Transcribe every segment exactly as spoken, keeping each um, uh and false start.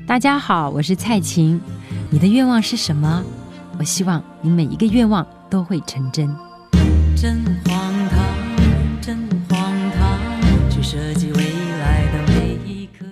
大家好，我是蔡琴。你的愿望是什么？我希望你每一个愿望都会成真。真荒唐，真荒唐，去设计未来的每一刻。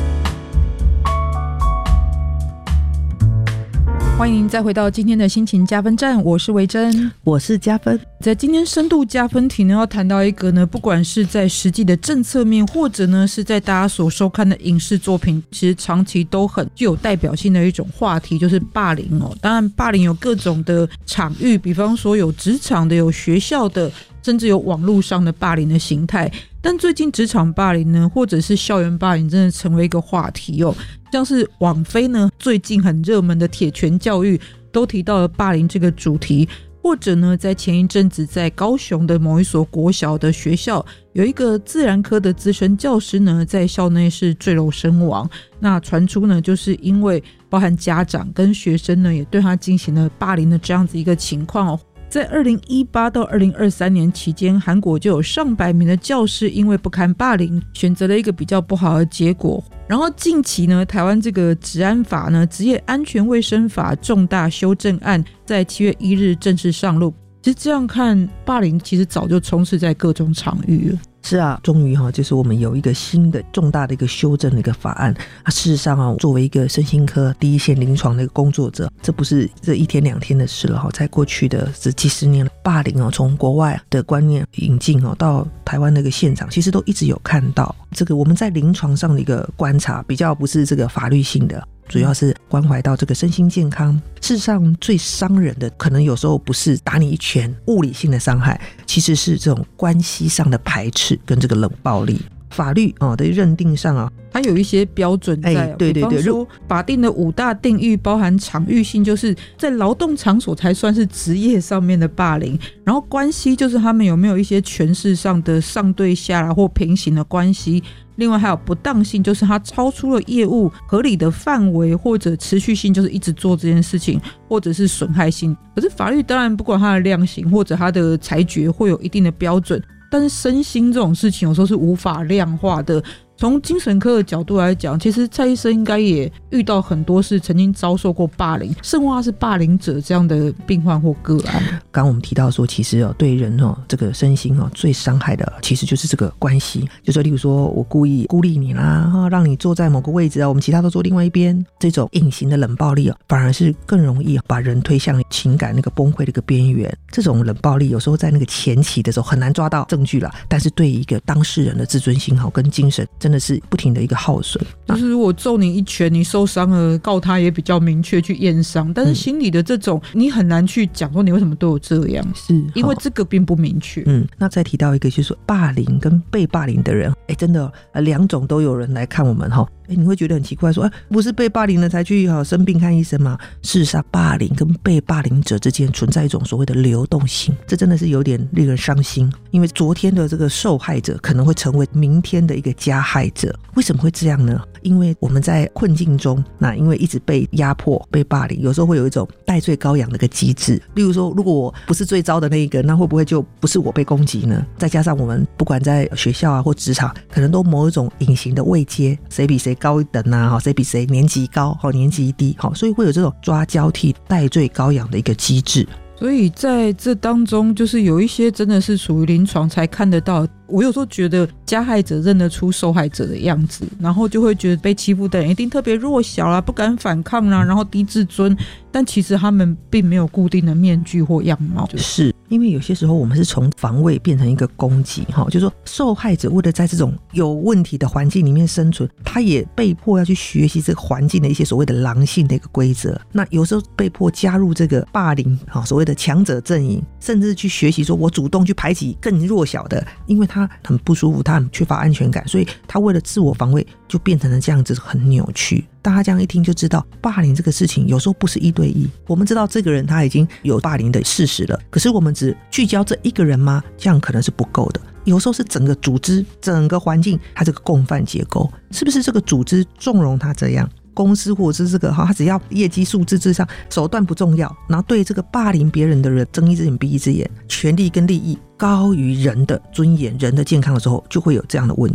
欢迎再回到今天的心情加分站，我是维珍， 我是加分。 在今天深度加分题呢，要谈到一个呢，不管是在实际的政策面，或者呢是在大家所收看的影视作品，其实长期都很具有代表性的一种话题，就是霸凌哦。当然，霸凌有各种的场域，比方说有职场的，有学校的，甚至有网络上的霸凌的形态。但最近职场霸凌呢，或者是校园霸凌，真的成为一个话题哦。像是网飞呢，最近很热门的铁拳教育都提到了霸凌这个主题。或者呢，在前一阵子在高雄的某一所国小的学校，有一个自然科的资深教师呢，在校内是坠楼身亡。那传出呢，就是因为包含家长跟学生呢，也对他进行了霸凌的这样子一个情况哦。在二零一八到二零二三年期间，韩国就有上百名的教师因为不堪霸凌，选择了一个比较不好的结果。然后近期呢，台湾这个职安法呢，职业安全卫生法重大修正案，在七月一日正式上路。其实这样看，霸凌其实早就充斥在各种场域了。 是啊，终于哈，就是我们有一个新的重大的一个修正的一个法案。啊，事实上啊，作为一个身心科第一线临床的一个工作者，这不是这一天两天的事了哈。在过去的这几十年，霸凌哦，从国外的观念引进哦，到台湾那个现场，其实都一直有看到这个我们在临床上的一个观察，比较不是这个法律性的。主要是关怀到这个身心健康。事实上最伤人的可能有时候不是打你一拳物理性的伤害，其实是这种关系上的排斥跟这个冷暴力。法律、哦、的认定上啊， 它有一些标准在、 哎、对对对， 比方说法定的五大定义包含场域性，就是在劳动场所才算是职业上面的霸凌，然后关系就是他们有没有一些权势上的上对下啦或平行的关系，另外还有不当性，就是它超出了业务合理的范围，或者持续性，就是一直做这件事情，或者是损害性。可是法律当然不管它的量刑或者它的裁决会有一定的标准，但是身心这种事情有时候是无法量化的。从精神科的角度来讲，其实蔡医生应该也遇到很多是曾经遭受过霸凌，甚或是霸凌者这样的病患或个案。 刚刚我们提到说，其实、哦、对人、哦、这个身心、哦、最伤害的其实就是这个关系，就说例如说我故意孤立你啦、哦、让你坐在某个位置啊，我们其他都坐另外一边，这种隐形的冷暴力、哦、反而是更容易把人推向情感那个崩溃的一个边缘。这种冷暴力有时候在那个前期的时候很难抓到证据啦，但是对一个当事人的自尊心好跟精神真的是不停的一个耗损。 就是如果揍你一拳你受伤了，告他也比较明确去验伤，但是心里的这种、嗯、你很难去讲说你为什么对我这样， 是因为这个并不明确。 嗯，那再提到一个就是说霸凌跟被霸凌的人，哎，真的两种都有人来看我们哈。哎，你会觉得很奇怪说，哎，不是被霸凌了才去、哦、生病看医生吗？事实上，霸凌跟被霸凌者之间存在一种所谓的流动性，这真的是有点令人伤心。因为昨天的这个受害者可能会成为明天的一个加害者。为什么会这样呢？因为我们在困境中，那因为一直被压迫、被霸凌，有时候会有一种代罪羔羊的一个机制。例如说，如果我不是最糟的那一个，那会不会就不是我被攻击呢？再加上我们不管在学校啊或职场，可能都某一种隐形的位阶，谁比谁高一等啊，谁比谁年级高、年级低，所以会有这种抓交替、代罪羔羊的一个机制。 所以在这当中，就是有一些真的是属于临床才看得到。我有时候觉得加害者认得出受害者的样子，然后就会觉得被欺负的人一定特别弱小啦，不敢反抗啦，然后低自尊，但其实他们并没有固定的面具或样貌。 是因为有些时候我们是从防卫变成一个攻击，就是说受害者为了在这种有问题的环境里面生存，他也被迫要去学习这个环境的一些所谓的狼性的一个规则。那有时候被迫加入这个霸凌，所谓的强者阵营，甚至去学习说我主动去排挤更弱小的，因为他他很不舒服，他很缺乏安全感，所以他为了自我防卫就变成了这样子，很扭曲。大家这样一听就知道，霸凌这个事情有时候不是一对一。我们知道这个人他已经有霸凌的事实了，可是我们只聚焦这一个人吗？这样可能是不够的。有时候是整个组织、整个环境，它这个共犯结构，是不是这个组织纵容他这样？公司或者是这个他只要业绩数字之上，手段不重要，然后对这个霸凌别人的人睁一只眼闭一只眼，权力跟利益高于人的尊严、人的健康的时候，就会有这样的问题。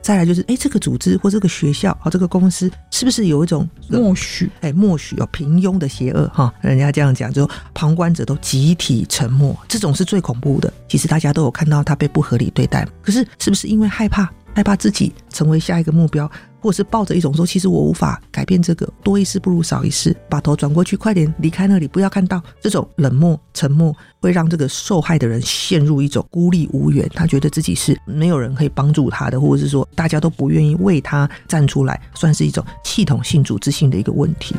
再来就是哎，这个组织或这个学校这个公司是不是有一种默许哎默许有平庸的邪恶哈？人家这样讲，就旁观者都集体沉默，这种是最恐怖的。其实大家都有看到他被不合理对待，可是是不是因为害怕害怕自己成为下一个目标，或者是抱着一种说其实我无法改变这个，多一事不如少一事，把头转过去，快点离开那里，不要看到，这种冷漠沉默会让这个受害的人陷入一种孤立无援，他觉得自己是没有人可以帮助他的，或者是说大家都不愿意为他站出来，算是一种系统性组织性的一个问题。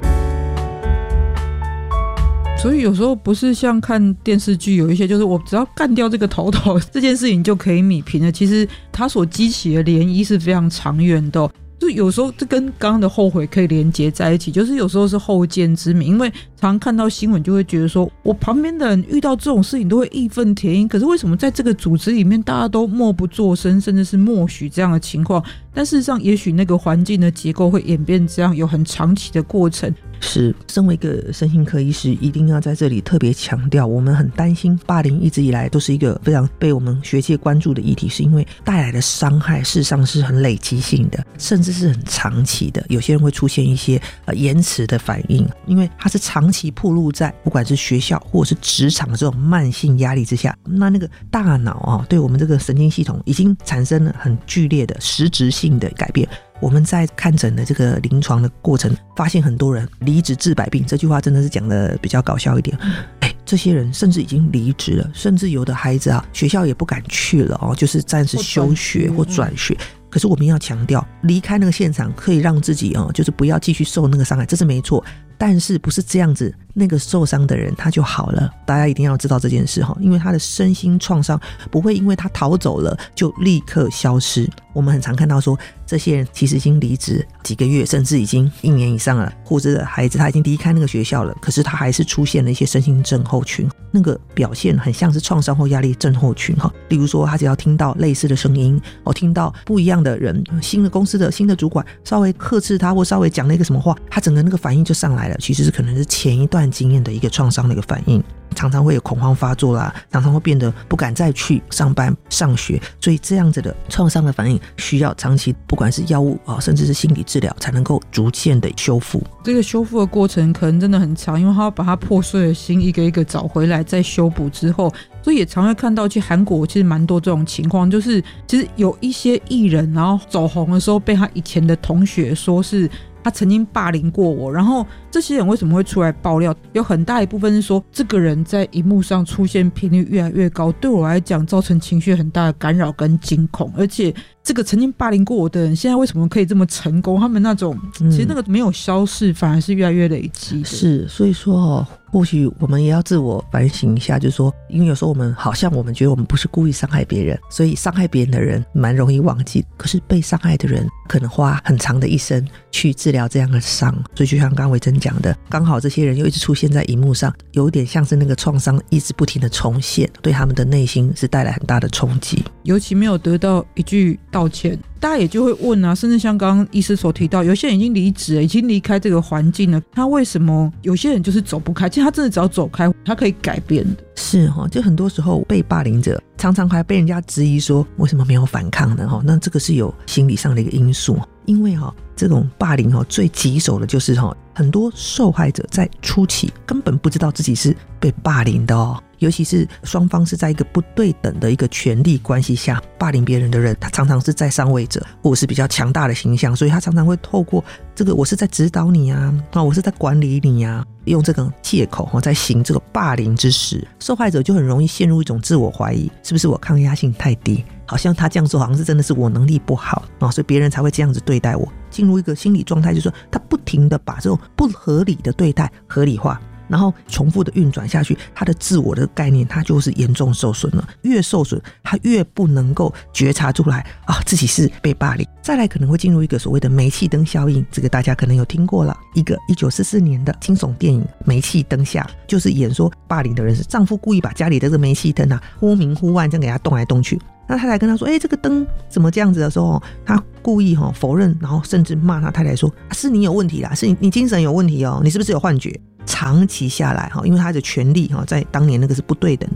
所以有时候不是像看电视剧有一些就是我只要干掉这个头头这件事情就可以弭平了，其实它所激起的涟漪是非常长远的、哦、就有时候这跟刚刚的后悔可以连结在一起，就是有时候是后见之明，因为常常看到新闻就会觉得说我旁边的人遇到这种事情都会义愤填膺，可是为什么在这个组织里面大家都默不作声，甚至是默许这样的情况，但事实上也许那个环境的结构会演变这样，有很长期的过程。 是，身为一个身心科医师，一定要在这里特别强调，我们很担心霸凌一直以来都是一个非常被我们学界关注的议题，是因为带来的伤害事实上是很累积性的，甚至是很长期的，有些人会出现一些、呃、延迟的反应，因为它是长期暴露在不管是学校或者是职场的这种慢性压力之下，那那个大脑啊，对我们这个神经系统已经产生了很剧烈的实质性的改变。我们在看诊的这个临床的过程发现，很多人离职治百病，这句话真的是讲的比较搞笑一点。哎，这些人甚至已经离职了，甚至有的孩子啊，学校也不敢去了哦，就是暂时休学或转学。可是我们要强调，离开那个现场可以让自己哦，就是不要继续受那个伤害，这是没错。但是不是这样子，那个受伤的人他就好了，大家一定要知道这件事，因为他的身心创伤不会因为他逃走了就立刻消失。我们很常看到说，这些人其实已经离职几个月，甚至已经一年以上了，或者孩子他已经离开那个学校了，可是他还是出现了一些身心症候群，那个表现很像是创伤后压力症候群。例如说他只要听到类似的声音，听到不一样的人，新的公司的新的主管稍微呵斥他或稍微讲了一个什么话，他整个那个反应就上来了，其实是可能是前一段经验的一个创伤的一个反应，常常会有恐慌发作啦，常常会变得不敢再去上班上学，所以这样子的创伤的反应需要长期不管是药物、哦、甚至是心理治疗才能够逐渐的修复。 这个修复的过程可能真的很长，因为他要把他破碎的心一个一个找回来，再修补之后，所以也常会看到去韩国其实蛮多这种情况，就是其实有一些艺人然后走红的时候被他以前的同学说是他曾经霸凌过我，然后这些人为什么会出来爆料，有很大一部分是说这个人在荧幕上出现频率越来越高，对我来讲造成情绪很大的干扰跟惊恐，而且这个曾经霸凌过我的人现在为什么可以这么成功，他们那种、嗯、其实那个没有消逝，反而是越来越累积的。 是，所以说哦，或许我们也要自我反省一下，就是说因为有时候我们好像我们觉得我们不是故意伤害别人，所以伤害别人的人蛮容易忘记，可是被伤害的人可能花很长的一生去治疗这样的伤，所以就像刚刚维珍讲的，刚好这些人又一直出现在荧幕上，有点像是那个创伤一直不停的重现，对他们的内心是带来很大的冲击， 尤其没有得到一句道歉，大家也就会问啊，甚至像刚刚医师所提到，有些人已经离职了，已经离开这个环境了，他为什么有些人就是走不开，其实他真的只要走开他可以改变的。 是齁，就很多时候被霸凌者常常还被人家质疑说为什么没有反抗呢，那这个是有心理上的一个因素，因为这种霸凌最棘手的就是很多受害者在初期根本不知道自己是被霸凌的哦，尤其是双方是在一个不对等的一个权力关系下，霸凌别人的人他常常是在上位者或者是比较强大的形象，所以他常常会透过这个我是在指导你啊，我是在管理你啊，用这个借口在行这个霸凌之实，受害者就很容易陷入一种自我怀疑，是不是我抗压性太低，好像他这样做好像是真的是我能力不好、哦、所以别人才会这样子对待我，进入一个心理状态，就是说他不停的把这种不合理的对待合理化，然后重复的运转下去，他的自我的概念他就是严重受损了，越受损他越不能够觉察出来啊自己是被霸凌。再来可能会进入一个所谓的煤气灯效应，这个大家可能有听过了，一个一九四四年的惊悚电影《煤气灯下》，就是演说霸凌的人是丈夫故意把家里的这个煤气灯啊忽明忽暗这样给他动来动去，那太太跟他说哎、欸，这个灯怎么这样子的时候，他故意否认，然后甚至骂他太太说、啊、是你有问题啦，是 你, 你精神有问题哦，你是不是有幻觉。长期下来因为他的权力在当年那个是不对等的，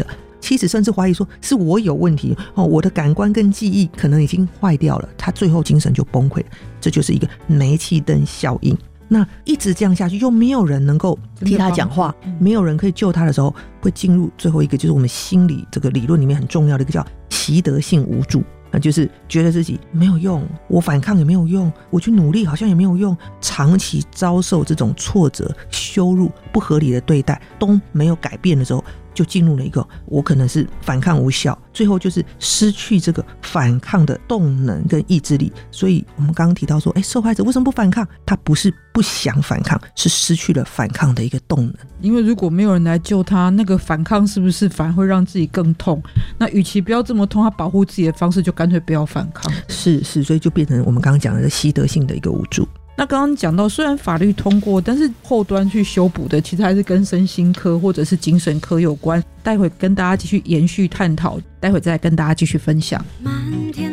妻子甚至怀疑说是我有问题哦，我的感官跟记忆可能已经坏掉了，他最后精神就崩溃了。这就是一个煤气灯效应。那一直这样下去，又没有人能够替他讲话，没有人可以救他的时候，会进入最后一个，就是我们心理这个理论里面很重要的一个叫习得性无助。那就是觉得自己没有用，我反抗也没有用，我去努力好像也没有用，长期遭受这种挫折、羞辱、不合理的对待都没有改变的时候，就进入了一个我可能是反抗无效，最后就是失去这个反抗的动能跟意志力。所以我们刚刚提到说，哎，受害者为什么不反抗？他不是不想反抗，是失去了反抗的一个动能。 因为如果没有人来救他，那个反抗是不是反而会让自己更痛？那与其不要这么痛，他保护自己的方式就干脆不要反抗。 是是，所以就变成我们刚刚讲的习得性的一个无助。 那刚刚讲到，虽然法律通过，但是后端去修补的其实还是跟身心科或者是精神科有关。待会跟大家继续延续探讨，待会再跟大家继续分享。满天